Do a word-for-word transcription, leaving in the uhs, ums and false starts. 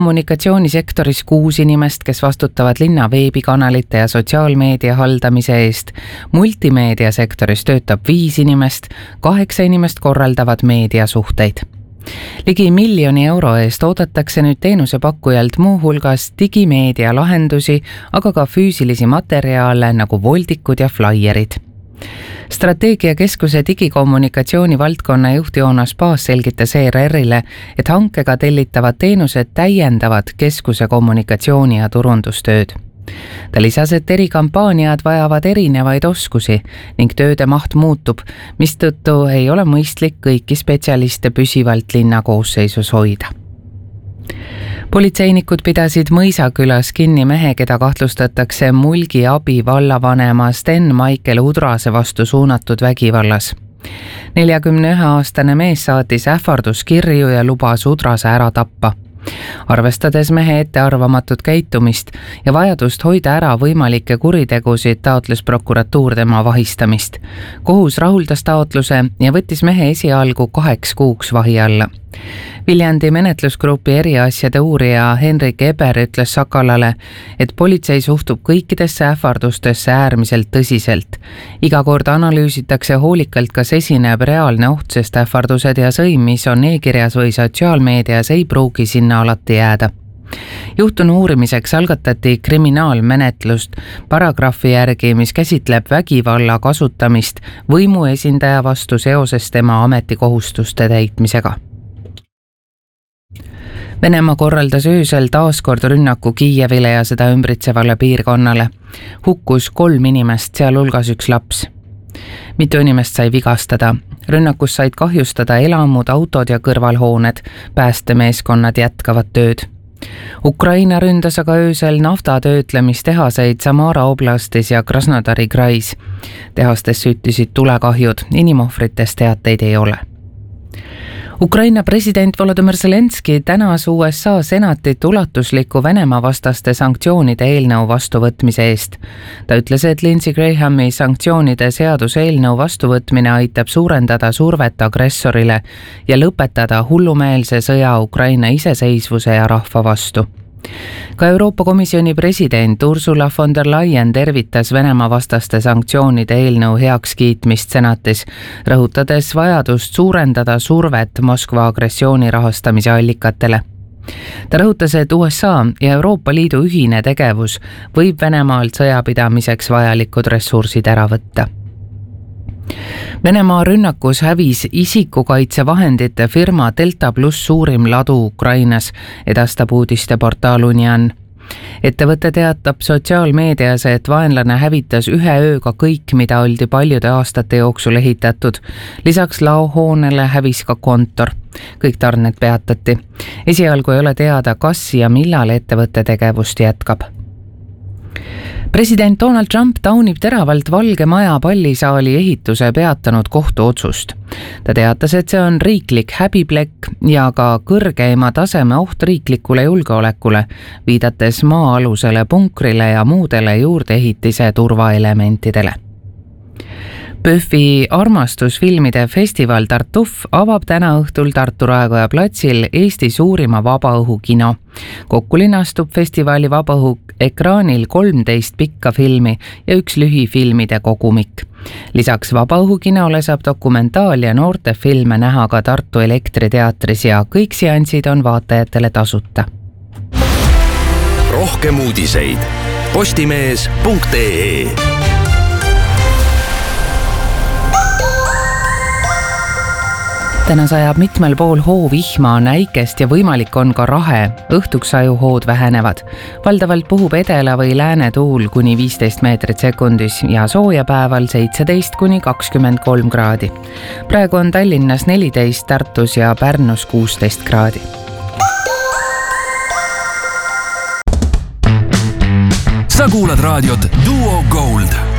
kommunikatsioonisektoris kuus inimest, kes vastutavad linna veebikanalite ja sotsiaalmeedia haldamise eest. Multimeediasektoris töötab viis inimest, kaheksa inimest korraldavad meediasuhteid. Ligi miljoni euro eest oodatakse nüüd teenusepakkujalt muu hulgas digimeedia lahendusi, aga ka füüsilisi materjale nagu voldikud ja flaierid. Strateegiakeskuse digikommunikatsiooni valdkonna juht Joonas Paas selgitas E R R-ile, et hankega tellitavad teenused täiendavad keskuse kommunikatsiooni ja turundustööd. Ta lisas, et eri kampaaniad vajavad erinevaid oskusi ning tööde maht muutub, mistõttu ei ole mõistlik kõiki spetsialiste püsivalt linna koosseisus hoida. Politseinikud pidasid Mõisakülas kinni mehe, keda kahtlustatakse Mulgi abi vallavanema Sten Maicel Udrase vastu suunatud vägivallas. neljakümne ühe aastane mees saatis ähvarduskirju ja lubas Udrase ära tappa. Arvestades mehe ettearvamatut käitumist ja vajadust hoida ära võimalikke kuritegusid, taotles prokuratuur tema vahistamist. Kohus rahuldas taotluse ja võttis mehe esialgu kaheks kuuks vahi alla. Viljandi menetlusgrupi eriasjade uurija Henrik Eber ütles Sakalale, et politsei suhtub kõikidesse ähvardustesse äärmiselt tõsiselt. Iga kord analüüsitakse hoolikalt, kas esineb reaalne oht, sest ähvardused ja sõim, mis on e-kirjas või sotsiaalmeedias, ei pruugi sinna alati jääda. Juhtunu uurimiseks algatati kriminaalmenetlust paragrahvi järgi, mis käsitleb vägivalla kasutamist võimu esindaja vastu seoses tema ametikohustuste täitmisega. Venemaa korraldas öösel taaskord rünnaku Kiievile ja seda ümbritsevale piirkonnale. Hukkus kolm inimest, sealhulgas üks laps. Mitu inimest sai vigastada. Rünnakus said kahjustada elamud, autod ja kõrvalhooned. Päästemeeskonnad jätkavad tööd. Ukraina ründas aga öösel naftatöötlemistehaseid Samara oblastis ja Krasnodari krais. Tehastes süttisid tulekahjud, inimohvritest teateid ei ole. Ukraina president Volodymyr Zelenski tänas U S A senatit ulatusliku Venemaa vastaste sanktsioonide eelnõu vastuvõtmise eest. Ta ütles, et Lindsey Grahami sanktsioonide seaduse eelnõu vastuvõtmine aitab suurendada survet agressorile ja lõpetada hullumeelse sõja Ukraina iseseisvuse ja rahva vastu. Ka Euroopa Komisjoni president Ursula von der Leyen tervitas Venemaa vastaste sanktsioonide eelnõu heakskiitmist senatis, rõhutades vajadust suurendada survet Moskva agressiooni rahastamise allikatele. Ta rõhutas, et U S A ja Euroopa Liidu ühine tegevus võib Venemaalt sõjapidamiseks vajalikud ressursid ära võtta. Venemaa rünnakus hävis isikukaitsevahendite firma Delta Plus suurim ladu Ukrainas, edastab uudisteportaal Union. Ettevõte teatab sotsiaalmeedias, et vaenlane hävitas ühe ööga kõik, mida oldi paljude aastate jooksul ehitatud. Lisaks laohoonele hävis ka kontor. Kõik tarned peatati. Esialgu ei ole teada, kas ja millal ettevõtte tegevust jätkab. President Donald Trump taunib teravalt Valge Maja pallisaali ehituse peatanud kohtuotsust. Ta teatas, et see on riiklik häbiplekk ja ka kõrgeima taseme oht riiklikule julgeolekule, viidates maa-alusele punkrile ja muudele juurdeehitise turvaelementidele. Pöhvi armastusfilmide festival Tartuf avab täna õhtul Tartu Raekoja platsil Eesti suurima vabaõhukino. Kokku linastub festivali vabaõhu ekraanil kolmteist pikka filmi ja üks lühifilmide kogumik. Lisaks vabaõhukinole saab dokumentaal- ja noortefilme näha ka Tartu Elektriteatris ja kõik seansid on vaatajatele tasuta. Rohkem uudiseid postimees punkt ee. Täna sajab mitmel pool hoovihma, näikest ja võimalik on ka rahe. Õhtuks ajuhood vähenevad. Valdavalt puhub edela või lääne tuul kuni viisteist meetrit sekundis ja sooja päeval seitseteist kuni kakskümmend kolm kraadi. Praegu on Tallinnas neliteist, Tartus ja Pärnus kuusteist kraadi. Sa kuulad raadiot Duo Gold.